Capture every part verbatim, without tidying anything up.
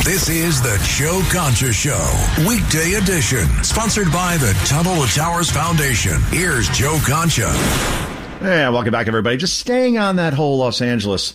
This is the Joe Concha Show, weekday edition, sponsored by the Tunnel to Towers Foundation. Here's Joe Concha. Yeah, welcome back, everybody. Just staying on that whole Los Angeles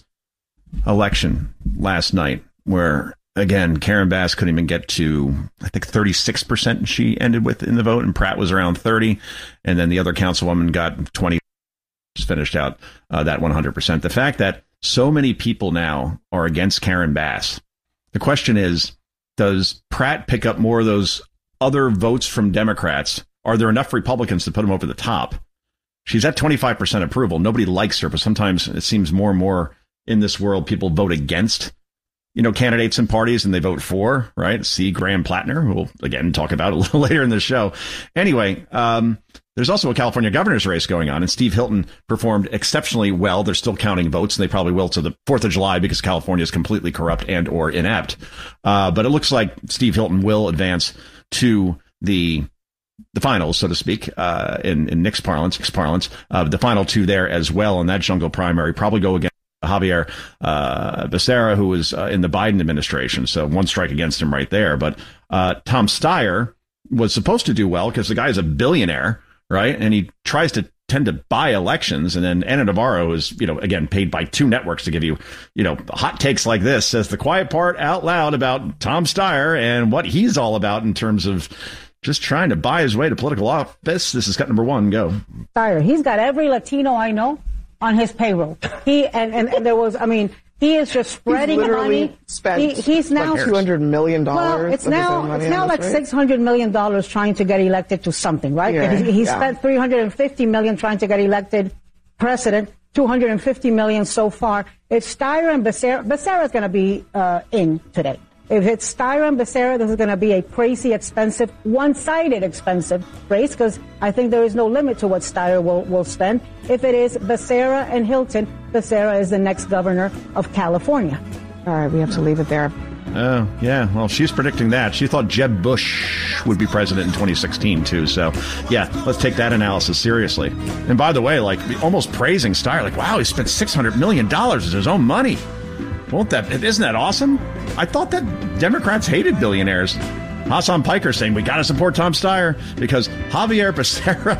election last night, where, again, Karen Bass couldn't even get to, I think, thirty-six percent she ended with in the vote, and Pratt was around thirty, and then the other councilwoman got twenty, just finished out uh, that one hundred percent. The fact that so many people now are against Karen Bass, the question is, does Pratt pick up more of those other votes from Democrats? Are there enough Republicans to put him over the top? She's at twenty-five percent approval. Nobody likes her, but sometimes it seems more and more in this world, people vote against, you know, candidates and parties, and they vote for, right? See Graham Plattner, who we'll, again, talk about a little later in the show. Anyway, um, there's also a California governor's race going on, and Steve Hilton performed exceptionally well. They're still counting votes, and they probably will to the fourth of July because California is completely corrupt and or inept. Uh, but it looks like Steve Hilton will advance to the the finals, so to speak, uh, in, in Nick's parlance, Nick's parlance, uh, the final two there as well in that jungle primary, probably go against Javier uh, Becerra, who was uh, in the Biden administration. So one strike against him right there. But uh, Tom Steyer was supposed to do well because the guy is a billionaire, right? And he tries to tend to buy elections. And then Ana Navarro is, you know, again, paid by two networks to give you, you know, hot takes like this, says the quiet part out loud about Tom Steyer and what he's all about in terms of just trying to buy his way to political office. This is cut number one. Go. Steyer, he's got every Latino I know on his payroll. He and, and, and there was, I mean, he is just spreading he's literally money. Spent he, he's now like two hundred million dollars. Well, it's now it's now like right? six hundred million dollars trying to get elected to something, right? Yeah, he he yeah. spent three hundred fifty million dollars trying to get elected president. two hundred fifty million dollars so far. It's Steyer and Becerra. Becerra is going to be uh, in today. If it's Steyer and Becerra, this is going to be a crazy expensive, one-sided expensive race, because I think there is no limit to what Steyer will, will spend. If it is Becerra and Hilton, Becerra is the next governor of California. All right, we have to leave it there. Oh, yeah. Well, she's predicting that. She thought Jeb Bush would be president in twenty sixteen, too. So, yeah, let's take that analysis seriously. And by the way, like, almost praising Steyer, like, wow, he spent six hundred million dollars as his own money. Won't that, isn't that awesome? I thought that Democrats hated billionaires. Hassan Piker saying we got to support Tom Steyer because Javier Becerra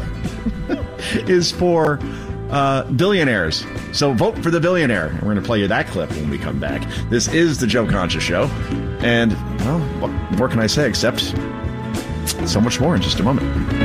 is for uh, billionaires. So vote for the billionaire. We're going to play you that clip when we come back. This is the Joe Concha Show. And, well, what more can I say except so much more in just a moment.